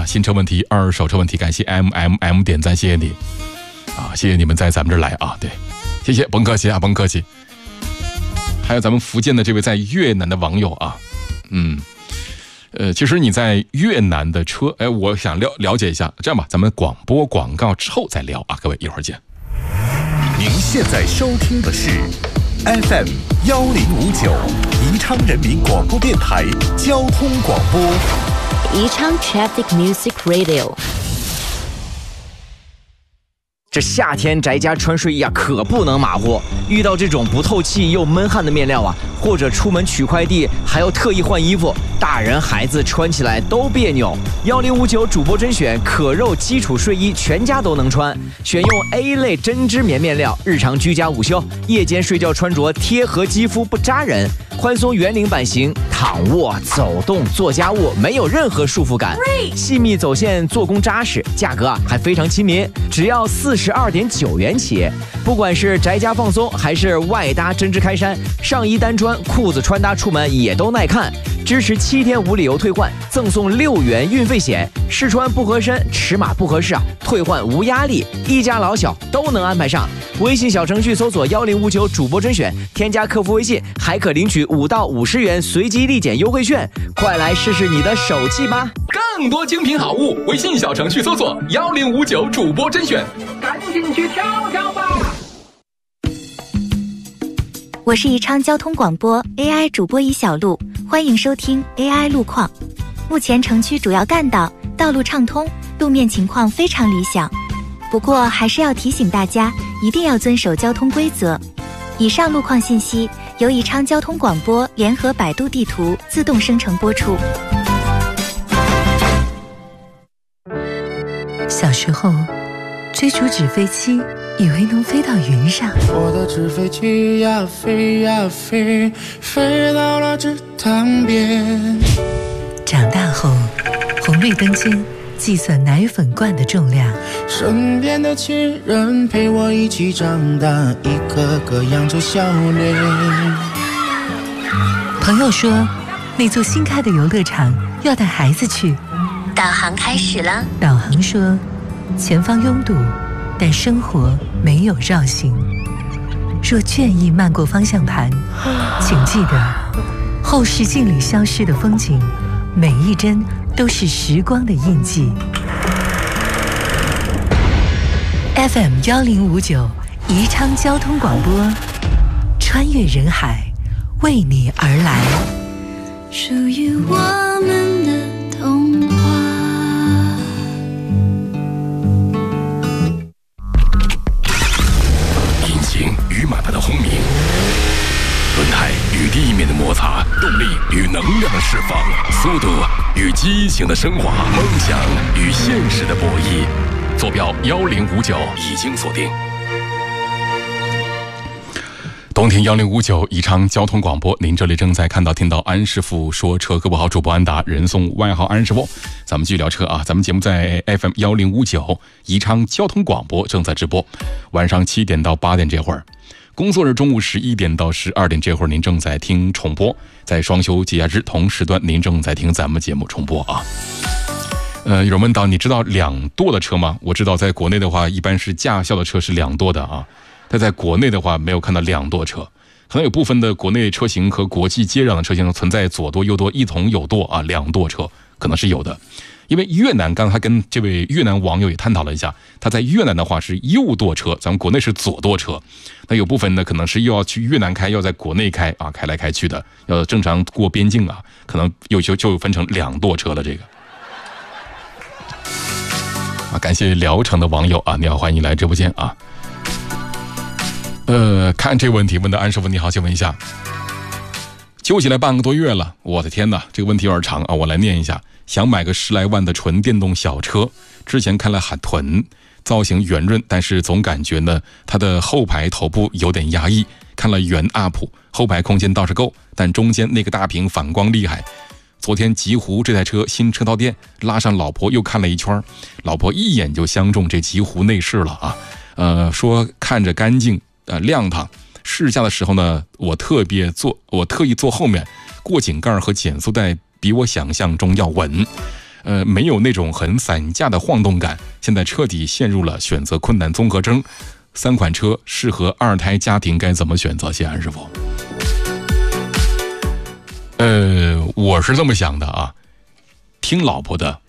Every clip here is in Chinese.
新车问题、二手车问题，感谢 MMM 点赞，谢谢你啊，谢谢你们在咱们这儿来啊，对，谢谢，甭客气啊，甭客气。还有咱们福建的这位在越南的网友啊，其实你在越南的车，我想了解一下，这样吧，咱们广播广告之后再聊啊，各位一会儿见。 您现在收听的是 FM 1059宜昌人民广播电台交通广播， 宜昌 Traffic Music Radio。 这夏天宅家穿睡衣啊，可不能马虎。遇到这种不透气又闷汗的面料啊，或者出门取快递还要特意换衣服，大人孩子穿起来都别扭。1059主播甄选可肉基础睡衣，全家都能穿，选用 A 类针织棉面料，日常居家午休、夜间睡觉穿着贴合肌肤不扎人，宽松圆领版型，躺卧、走动、做家务没有任何束缚感，细密走线，做工扎实，价格啊还非常亲民，只要42.9元起。不管是宅家放松还是外搭针织开衫，上衣单穿，裤子穿搭出门也都耐看。支持7天无理由退换，赠送6元运费险，试穿不合身、尺码不合适啊，退换无压力，一家老小都能安排上。微信小程序搜索1059主播甄选，添加客服微信，还可领取5到50元随机立减优惠券，快来试试你的手气吧！ 更多精品好物，微信小程序搜索1059主播甄选， 赶紧去挑挑吧！ 我是宜昌交通广播 AI 主播尹小璐，欢迎收听 AI 路况。目前城区主要干道道路畅通，路面情况非常理想。不过还是要提醒大家，一定要遵守交通规则。以上路况信息由宜昌交通广播联合百度地图自动生成播出。 小时候追逐纸飞机，以为能飞到云上， 我的纸飞机呀飞呀飞，飞到了池塘边。 长大后红绿灯间计算奶粉罐的重量， 身边的亲人陪我一起长大，一个个扬着笑脸。 朋友说那座新开的游乐场要带孩子去， 导航开始了。 导航说前方拥堵，但生活没有绕行。若倦意漫过方向盘，请记得后视镜里消失的风景，每一帧都是时光的印记。FM 1059宜昌交通广播，穿越人海，为你而来， 属于我们的童话。 引擎与马达的轰鸣，轮胎与地面的摩擦，动力与能量的释放，速度与激情的升华，梦想与现实的博弈。坐标1059已经锁定。东听1059宜昌交通广播，您这里正在听到安师傅说车，各位好，主播安达，人送外号安师傅。咱们继续聊车啊，咱们节目在 FM 1059宜昌交通广播正在直播，晚上7点到8点这会儿。工作日中午11点到12点这会儿，您正在听重播，在双休节假日同时段，您正在听咱们节目重播啊。有人问到，你知道2舵的车吗？我知道，在国内的话，一般是驾校的车是2舵的啊，但在国内的话，没有看到2舵车。可能有部分的国内车型和国际接壤的车型存在左舵、右舵一同有舵啊，2舵车可能是有的。因为越南，刚才跟这位越南网友也探讨了一下，他在越南的话是右舵车，咱们国内是左舵车。那有部分呢，可能是又要去越南开，要在国内开啊，开来开去的，要正常过边境啊，可能就分成2舵车了。这个啊，感谢聊城的网友啊，你好，欢迎来直播间啊。看这个问题问的安师傅你好，请问一下，揪起来半个多月了，我的天哪，这个问题有点长啊，我来念一下。想买个10来万的纯电动小车，之前看了海豚，造型圆润，但是总感觉呢，它的后排头部有点压抑。看了原 UP， 后排空间倒是够，但中间那个大屏反光厉害。昨天极狐这台车新车到店，拉上老婆又看了一圈，老婆一眼就相中这极狐内饰了啊，说看着干净亮堂。试驾的时候呢，我特意坐后面，过井盖和减速带比我想象中要稳。 没有那种很散架的晃动感，现在彻底陷入了选择困难综合征。3款车适合2胎家庭该怎么选择？谢安师傅。我是这么想的啊，听老婆的。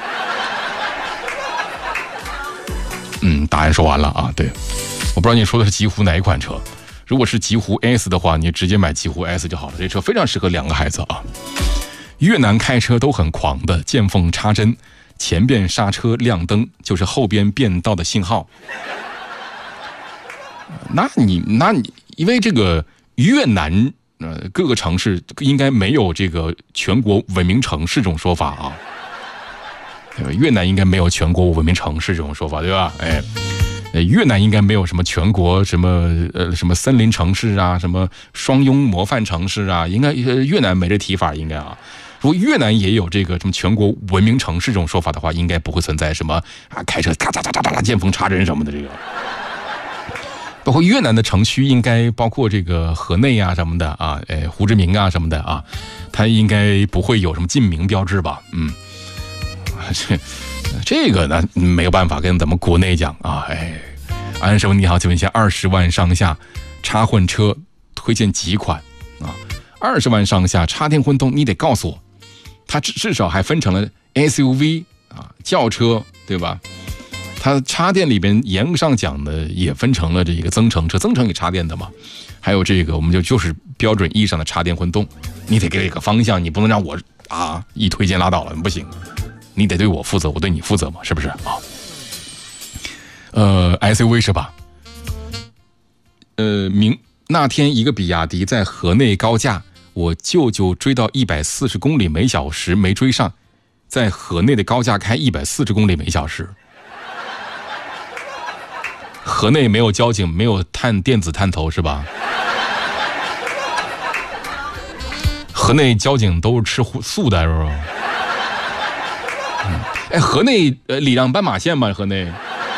答案说完了啊。对，我不知道你说的是极狐哪一款车。如果是极狐 S 的话，你直接买极狐 S 就好了，这车非常适合2个孩子啊。越南开车都很狂的，见缝插针，前边刹车亮灯就是后边变道的信号。那你因为这个越南各个城市应该没有这个全国文明城市这种说法啊。越南应该没有全国文明城市这种说法，对吧？越南应该没有什么全国什么森林城市啊，什么双拥模范城市啊，应该越南没这提法，应该啊。如果越南也有这个什么全国文明城市这种说法的话，应该不会存在什么开车咔嚓嚓嚓嚓见缝插针什么的这个。包括越南的城区应该包括这个河内啊什么的啊，胡志明啊什么的啊，它应该不会有什么禁鸣标志吧？这个呢没有办法跟咱们国内讲啊。安师傅你好，请问一下，20万上下插混车推荐几款啊？20万上下插电混动，你得告诉我，它至少还分成了 SUV 啊，轿车，对吧？它插电里边严格上讲呢，也分成了这个增程车，增程也插电的嘛。还有这个我们就是标准意义上的插电混动，你得给个方向，你不能让我一推荐拉倒了，不行。你得对我负责，我对你负责嘛，是不是啊？SUV 是吧？那天一个比亚迪在河内高架，我舅舅追到140公里每小时没追上，在河内的高架开140公里每小时。河内没有交警，没有电子探头是吧？河内交警都是吃素的，是不是？河内礼让斑马线吗？河内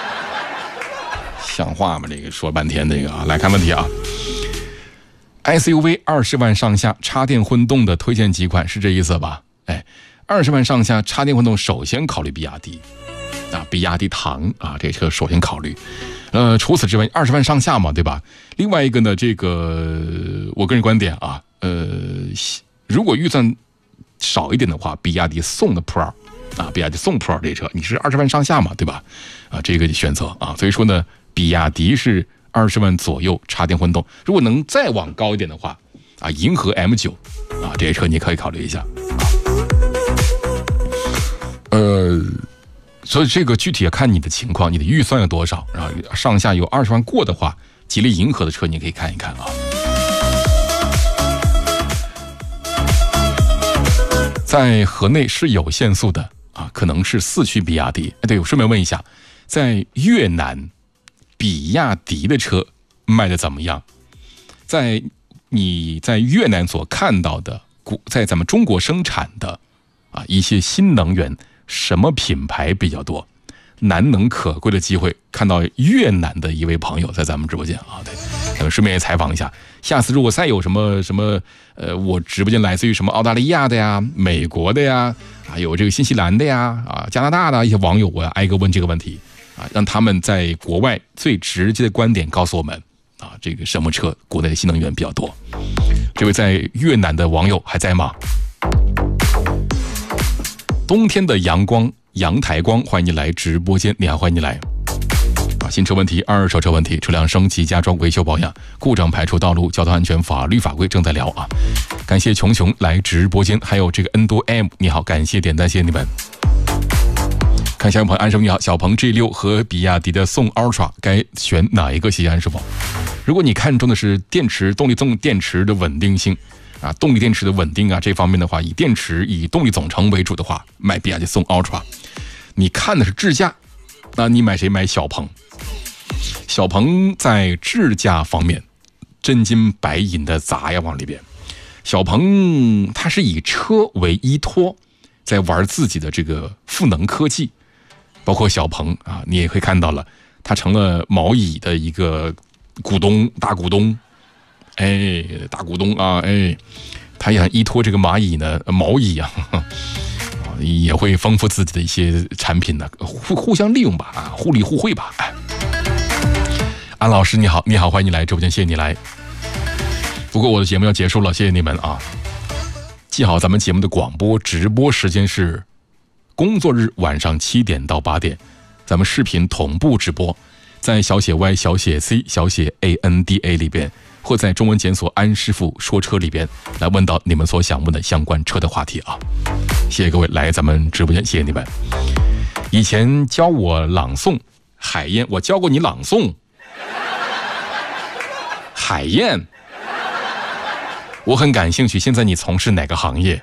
像话吗？这个说半天这个啊，来看问题啊。SUV 20万上下插电混动的推荐几款，是这意思吧？20万上下插电混动，首先考虑比亚迪啊，比亚迪唐啊，这车首先考虑。除此之外，20万上下嘛，对吧？另外一个呢，这个我个人观点啊，如果预算少一点的话，比亚迪宋的 Pro。比亚迪宋 Pro 这车，你是20万上下嘛，对吧？这个选择啊，所以说呢，比亚迪是20万左右插电混动。如果能再往高一点的话，银河 M9 这些车你可以考虑一下。所以这个具体要看你的情况，你的预算有多少，然后上下有20万过的话，吉利银河的车你可以看一看啊。在河内是有限速的可能是4驱比亚迪。对，我顺便问一下，在越南比亚迪的车卖的怎么样？你在越南所看到的，在咱们中国生产的一些新能源，什么品牌比较多？难能可贵的机会看到越南的一位朋友在咱们直播间对，咱们顺便也采访一下。下次如果再有什么我直播间来自于什么澳大利亚的呀、美国的呀，有这个新西兰的呀、加拿大的一些网友，我要挨个问这个问题让他们在国外最直接的观点告诉我们这个什么车国内的新能源比较多。这位在越南的网友还在吗？冬天的阳光阳台光，欢迎你来直播间。你好，欢迎你来。新车问题、二手车问题、车辆升级、加装、维修保养、故障排除、道路交通安全、法律法规正在聊感谢琼琼来直播间，还有这个 N 多 M， 你好，感谢点赞，谢谢你们。看下一位朋友，安师傅你好，小鹏 G6 和比亚迪的宋 Ultra 该选哪一个？谢谢安师傅。如果你看中的是电池电池的稳定性动力电池的稳定这方面的话，以电池以动力总成为主的话，买比亚迪宋 Ultra。你看的是智驾，那你买谁？买小鹏。小鹏在智驾方面真金白银的砸呀往里边。小鹏它是以车为依托，在玩自己的这个赋能科技，包括小鹏你也会看到了，它成了毛以的一个大股东，大股东它也很依托这个毛以也会丰富自己的一些产品呢，互相利用吧，啊，互利互惠吧。安老师你好，你好，欢迎你来直播间，谢谢你来。不过我的节目要结束了，谢谢你们啊。记好咱们节目的广播直播时间是工作日晚上7点到8点，咱们视频同步直播，在小写 Y 小写 C 小写 ANDA 里边，或在中文检索安师傅说车里边来问到你们所想问的相关车的话题啊。谢谢各位来咱们直播间，谢谢你们。以前教我朗诵海燕，我教过你朗诵海燕，我很感兴趣，现在你从事哪个行业？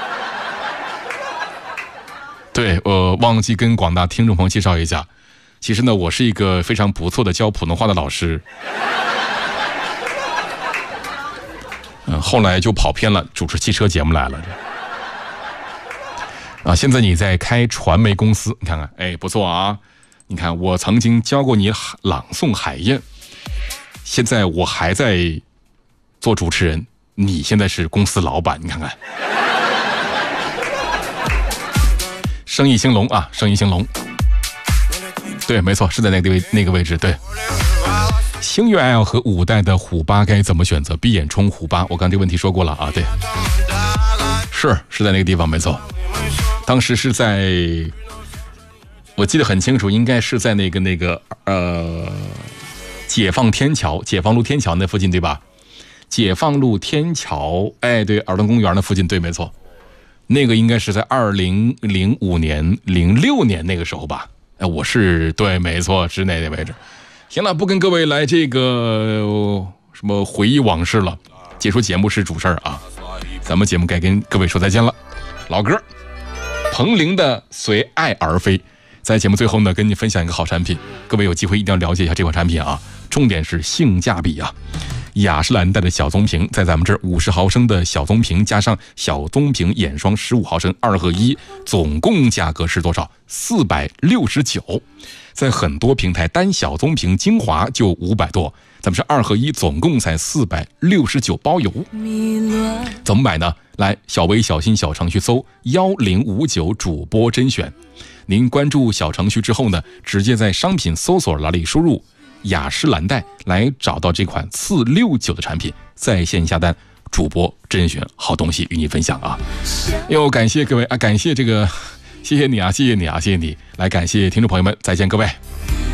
对，我忘记跟广大听众朋友介绍一下，其实呢，我是一个非常不错的教普通话的老师。后来就跑偏了，主持汽车节目来了。啊，现在你在开传媒公司，你看看，哎，不错啊。你看，我曾经教过你朗诵海燕，现在我还在做主持人，你现在是公司老板，你看看。生意兴隆啊，生意兴隆。对，没错，是在那个位置，对。星越 L 和5代的虎8该怎么选择？闭眼冲虎8，我刚这个问题说过了啊，对，是在那个地方，没错。当时是在，我记得很清楚，应该是在那个解放路天桥那附近，对吧？解放路天桥，哎，对，儿童公园那附近，对，没错。那个应该是在2005年、06年那个时候吧？哎，我是对，没错，是那位置。行了，不跟各位来这个什么回忆往事了，结束节目是主事儿啊。咱们节目该跟各位说再见了。老歌，彭羚的《随爱而飞》。在节目最后呢，跟你分享一个好产品，各位有机会一定要了解一下这款产品啊，重点是性价比啊。雅诗兰黛的小棕瓶，在咱们这儿50毫升的小棕瓶加上小棕瓶眼霜15毫升2合1，总共价格是多少？469。在很多平台单小棕瓶精华就500多，咱们是2合1，总共才469包邮。怎么买呢？来，小微小新小程序搜1059主播甄选，您关注小程序之后呢，直接在商品搜索栏里输入雅诗兰黛来找到这款469的产品，在线下单，主播甄选好东西与你分享啊！又感谢各位啊，感谢这个，谢谢你啊，谢谢你啊，谢谢你，来感谢听众朋友们，再见各位。